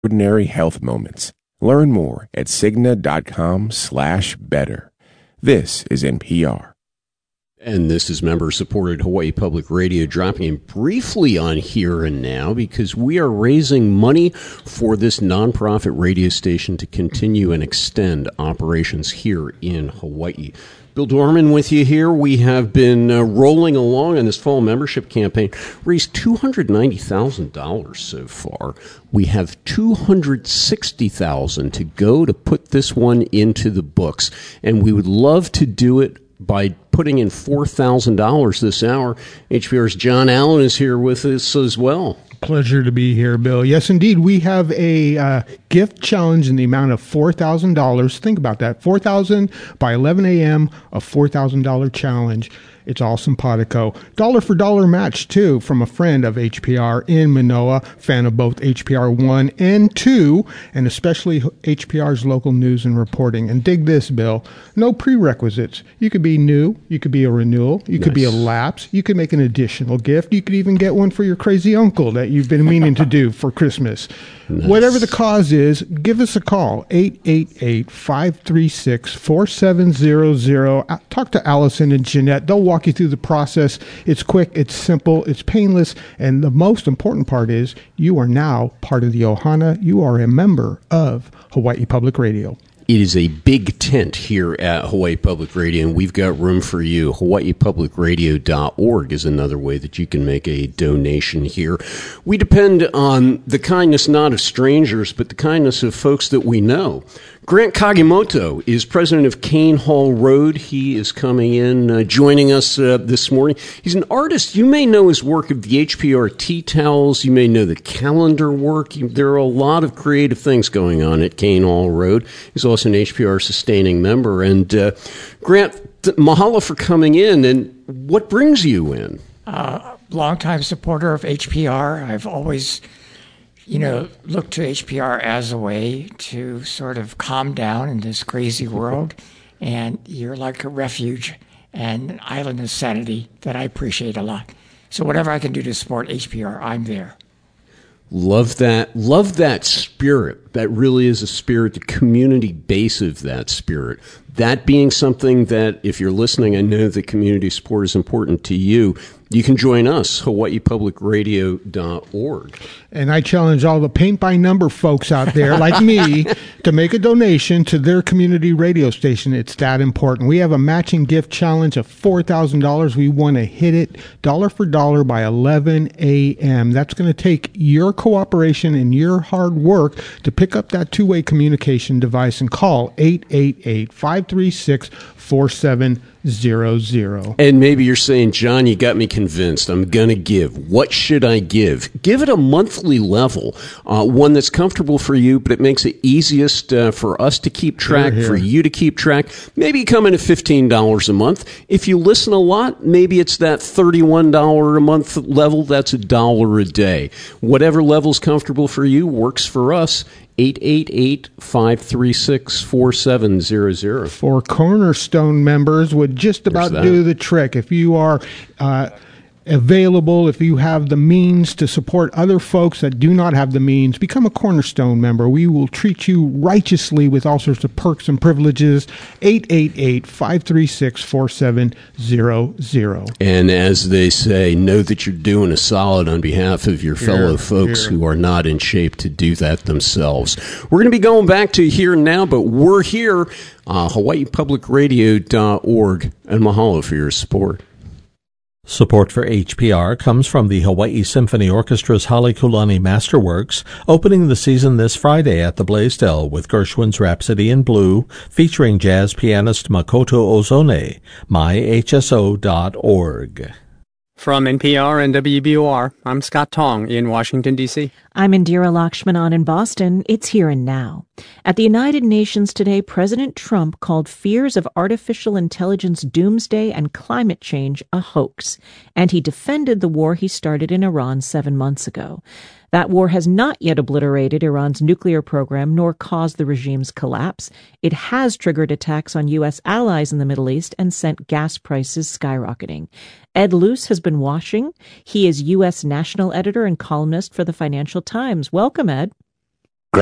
ordinary health moments. Learn more at Cigna.com/better. This is NPR. And this is member-supported Hawaii Public Radio, dropping in briefly on Here and Now because we are raising money for this nonprofit radio station to continue and extend operations here in Hawaii. Bill Dorman with you here. We have been rolling along in this fall membership campaign, raised $290,000 so far. We have $260,000 to go to put this one into the books, and we would love to do it by putting in $4,000 this hour. HPR's John Allen is here with us as well. Pleasure to be here, Bill. Yes, indeed. We have a gift challenge in the amount of $4,000. Think about that. $4,000 by 11 a.m., a $4,000 challenge. It's all simpatico. Dollar for dollar match, too, from a friend of HPR in Manoa, fan of both HPR 1 and 2, and especially HPR's local news and reporting. And dig this, Bill. No prerequisites. You could be new. You could be a renewal. You could be a lapse. You could make an additional gift. You could even get one for your crazy uncle that you've been meaning to do for Christmas. Nice. Whatever the cause is, give us a call, 888-536-4700. Talk to Allison and Jeanette. They'll walk you through the process. It's quick, it's simple, it's painless, and the most important part is you are now part of the Ohana. You are a member of Hawaii Public Radio. It is a big tent here at Hawaii Public Radio, and we've got room for you. HawaiiPublicRadio.org is another way that you can make a donation here. We depend on the kindness not of strangers, but the kindness of folks that we know. Grant Kagimoto is president of Kane Hall Road. He is coming in, joining us this morning. He's an artist. You may know his work of the HPR tea towels. You may know the calendar work. There are a lot of creative things going on at Kane Hall Road. He's also an HPR sustaining member. And Grant, mahalo for coming in. And what brings you in? Longtime supporter of HPR. I've always look to HPR as a way to sort of calm down in this crazy world. And you're like a refuge and an island of sanity that I appreciate a lot. So whatever I can do to support HPR, I'm there. Love that spirit. That really is a spirit, the community base of that spirit. That being something that, if you're listening, I know that community support is important to you. You can join us, HawaiiPublicRadio.org. And I challenge all the paint-by-number folks out there like me to make a donation to their community radio station. It's that important. We have a matching gift challenge of $4,000. We want to hit it dollar for dollar by 11 a.m. That's going to take your cooperation and your hard work to pick up that two-way communication device and call 888-536-4700. And maybe you're saying, John, you got me convinced. I'm going to give. What should I give? Give it a monthly level, one that's comfortable for you, but it makes it easiest for us to keep track, for you to keep track. Maybe come in at $15 a month. If you listen a lot, maybe it's that $31 a month level. That's $1 a day. Whatever level's comfortable for you works for us. 888-536-4700. For Cornerstone members would just about do the trick. If you are available, if you have the means to support other folks that do not have the means, become a Cornerstone member. We will treat you righteously with all sorts of perks and privileges. 888-536-4700. And as they say, know that you're doing a solid on behalf of your fellow folks who are not in shape to do that themselves. We're going to be going back to Here and Now, but we're here, HawaiiPublicRadio.org, and mahalo for your support. Support for HPR comes from the Hawaii Symphony Orchestra's Halekulani Masterworks, opening the season this Friday at the Blaisdell with Gershwin's Rhapsody in Blue, featuring jazz pianist Makoto Ozone. myhso.org. From NPR and WBOR, I'm Scott Tong in Washington, D.C. I'm Indira Lakshmanan in Boston. It's Here and Now. At the United Nations today, President Trump called fears of artificial intelligence doomsday and climate change a hoax, and he defended the war he started in Iran 7 months ago. That war has not yet obliterated Iran's nuclear program nor caused the regime's collapse. It has triggered attacks on U.S. allies in the Middle East and sent gas prices skyrocketing. Ed Luce has been watching. He is U.S. national editor and columnist for the Financial Times. Welcome, Ed.